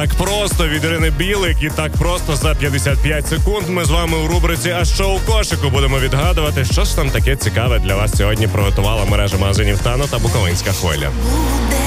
Так просто від Ірини Білик і так просто за 55 секунд ми з вами у рубриці «А що у кошику?» будемо відгадувати, що ж там таке цікаве для вас сьогодні приготувала мережа магазинів «Тано» та «Буковинська хвиля».